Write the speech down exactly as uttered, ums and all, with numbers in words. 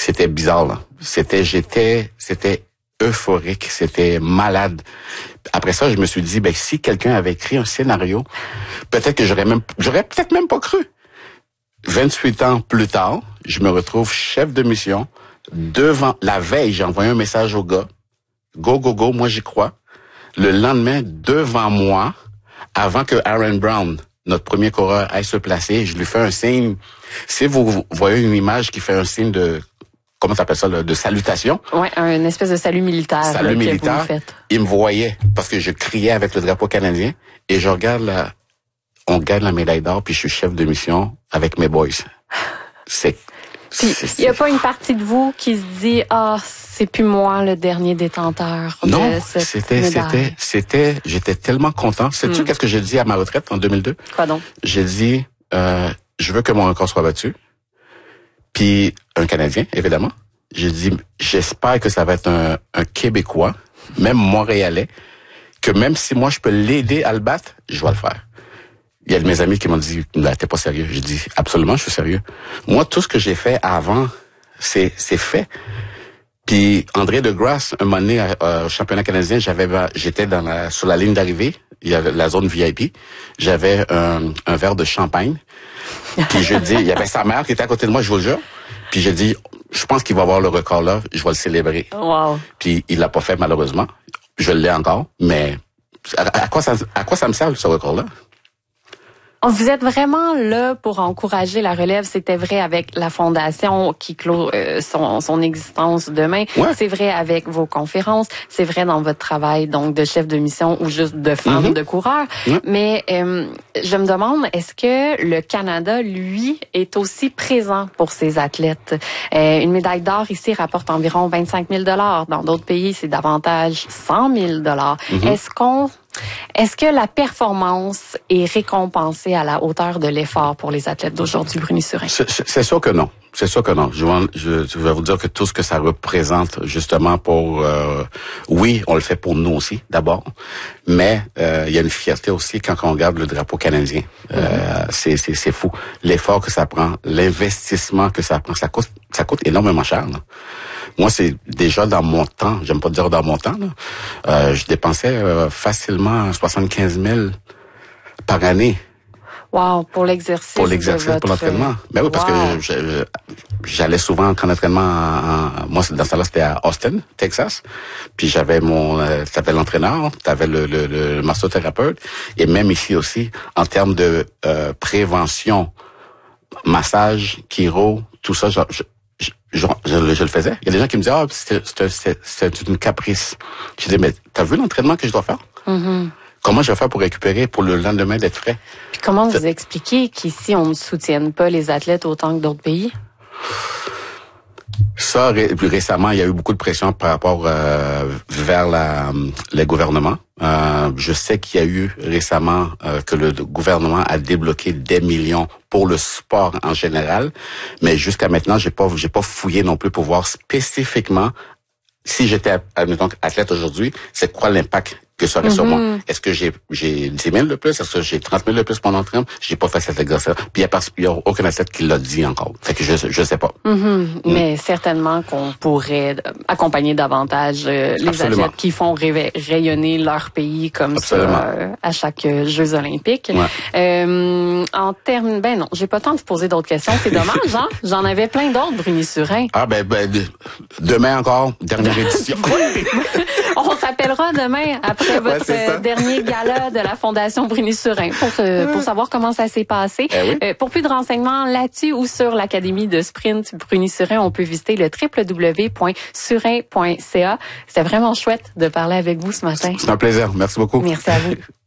c'était bizarre, là. C'était, j'étais, c'était euphorique, c'était malade. Après ça, je me suis dit, ben, si quelqu'un avait écrit un scénario, peut-être que j'aurais même, j'aurais peut-être même pas cru. vingt-huit ans plus tard, je me retrouve chef de mission devant, la veille, j'ai envoyé un message au gars. Go, go, go, moi j'y crois. Le lendemain, devant moi, avant que Aaron Brown, notre premier coureur, aille se placer, je lui fais un signe. Si vous voyez une image qui fait un signe de, comment t'appelles ça, là, de salutation. Ouais, une espèce de salut militaire. Salut là, militaire. Que vous faites. Il me voyait parce que je criais avec le drapeau canadien et je regarde la, on gagne la médaille d'or puis je suis chef de mission avec mes boys. C'est, Puis, il n'y a pas une partie de vous qui se dit, ah, oh, c'est plus moi le dernier détenteur de non, cette c'était, médaille. c'était, c'était, j'étais tellement content. Sais-tu mm. qu'est-ce que j'ai dit à ma retraite en deux mille deux? Quoi donc? J'ai dit, euh, je veux que mon record soit battu. Puis, un Canadien, évidemment. J'ai dit, j'espère que ça va être un, un Québécois, même Montréalais, que même si moi je peux l'aider à le battre, je vais le faire. Il y a de mes amis qui m'ont dit, là, t'es pas sérieux. J'ai dit, absolument, je suis sérieux. Moi, tout ce que j'ai fait avant, c'est, c'est fait. Puis, André Degrasse, un moment donné, euh, au championnat canadien, j'avais, j'étais dans la, sur la ligne d'arrivée. Il y avait la zone V I P. J'avais un, un verre de champagne. Puis, je dis, il y avait sa mère qui était à côté de moi, je vous le jure. Puis, j'ai dit, je pense qu'il va avoir le record là, je vais le célébrer. Wow. Puis, il l'a pas fait, malheureusement. Je l'ai encore, mais à, à quoi ça, à quoi ça me sert, ce record-là? Vous êtes vraiment là pour encourager la relève. C'était vrai avec la fondation qui clôt euh, son, son existence demain. Ouais. C'est vrai avec vos conférences. C'est vrai dans votre travail donc de chef de mission ou juste de femme mm-hmm. de coureur. Mm-hmm. Mais euh, je me demande, est-ce que le Canada, lui, est aussi présent pour ses athlètes? Euh, une médaille d'or ici rapporte environ vingt-cinq mille dollars. Dans d'autres pays, c'est davantage cent mille dollars. Mm-hmm. Est-ce qu'on Est-ce que la performance est récompensée à la hauteur de l'effort pour les athlètes d'aujourd'hui, Bruni Surin? C'est, c'est sûr que non. C'est sûr que non. Je vais, je, je vais vous dire que tout ce que ça représente, justement, pour... Euh, oui, on le fait pour nous aussi, d'abord, mais euh, il y a une fierté aussi quand on regarde le drapeau canadien. Mm-hmm. Euh, c'est, c'est, c'est fou. L'effort que ça prend, l'investissement que ça prend, ça coûte, ça coûte énormément cher, là. Moi, c'est déjà dans mon temps, j'aime pas dire dans mon temps, là, euh, je dépensais euh, facilement soixante-quinze mille par année. Wow, pour l'exercice. Pour l'exercice, votre... pour l'entraînement. Ben oui, wow. parce que je, je, j'allais souvent en camp d'entraînement. En, en, moi, dans ce temps-là, c'était à Austin, Texas. Puis j'avais mon, euh, t'avais l'entraîneur, t'avais le, le, le massothérapeute, et même ici aussi, en termes de euh, prévention, massage, chiro, tout ça, je, je Je, je, je, je le faisais. Il y a des gens qui me disaient, ah, c'est, c'est, c'est, c'est une caprice. Je dis, mais t'as vu l'entraînement que je dois faire? Mm-hmm. Comment je vais faire pour récupérer, pour le lendemain d'être frais? Puis comment vous expliquez qu'ici, on ne soutienne pas les athlètes autant que d'autres pays? Ça, ré, plus récemment, il y a eu beaucoup de pression par rapport euh, vers la, les gouvernements. Euh, je sais qu'il y a eu récemment euh, que le gouvernement a débloqué des millions pour le sport en général, mais jusqu'à maintenant, j'ai pas, j'ai pas fouillé non plus pour voir spécifiquement si j'étais, admettons, athlète aujourd'hui, c'est quoi l'impact que ça aurait mm-hmm. sur moi. Est-ce que j'ai j'ai dix mille de plus? Est-ce que j'ai trente mille de plus pour mon entraînement? J'ai pas fait cet exercice. Puis il y a aucun athlète qui l'a dit encore. Fait que je je sais pas. Mm-hmm. Mm. Mais certainement qu'on pourrait accompagner davantage euh, les Absolument. athlètes qui font ré- rayonner leur pays comme Absolument. ça euh, à chaque euh, Jeux olympiques. Ouais. Euh, en termes, ben non, j'ai pas le temps de vous poser d'autres questions. C'est dommage, hein? J'en avais plein d'autres, Bruni Surin. Ah ben, ben demain encore, dernière édition. On s'appellera demain après votre ouais, dernier gala de la Fondation Bruni Surin pour, euh, pour savoir comment ça s'est passé. Eh oui. euh, pour plus de renseignements là-dessus ou sur l'Académie de sprint Bruni Surin, on peut visiter le w w w point surin point c a. C'était vraiment chouette de parler avec vous ce matin. C'est un plaisir. Merci beaucoup. Merci à vous.